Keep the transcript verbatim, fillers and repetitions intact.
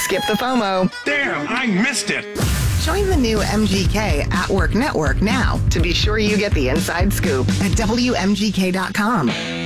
Skip the FOMO. Damn, I missed it. Join the new M G K At Work Network now to be sure you get the inside scoop at W M G K dot com.